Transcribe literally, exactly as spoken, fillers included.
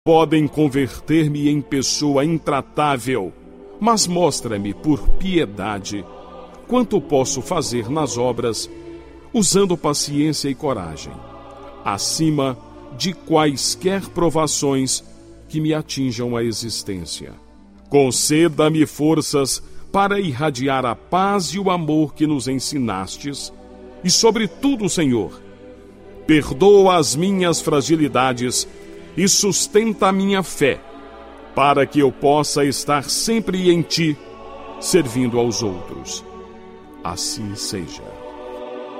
podem converter-me em pessoa intratável, mas mostra-me, por piedade, quanto posso fazer nas obras, usando paciência e coragem, acima de quaisquer provações que me atinjam a existência. Conceda-me forças para irradiar a paz e o amor que nos ensinastes, e, sobretudo, Senhor, perdoa as minhas fragilidades e sustenta a minha fé, para que eu possa estar sempre em Ti, servindo aos outros. Assim seja.